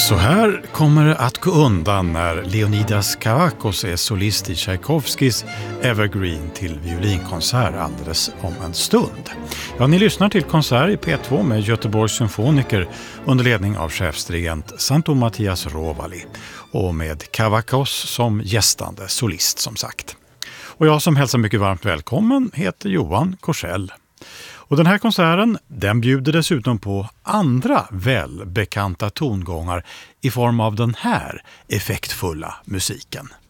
Så här kommer det att gå undan när Leonidas Kavakos är solist i Tchaikovskys Evergreen till violinkonsert alldeles om en stund. Ja, ni lyssnar till konsert i P2 med Göteborgs symfoniker under ledning av chefsdirigent Santo Mattias Rovali och med Kavakos som gästande solist som sagt. Och jag som hälsar mycket varmt välkommen heter Johan Korsell. Och den här konserten, den bjuder dessutom på andra välbekanta tongångar i form av den här effektfulla musiken.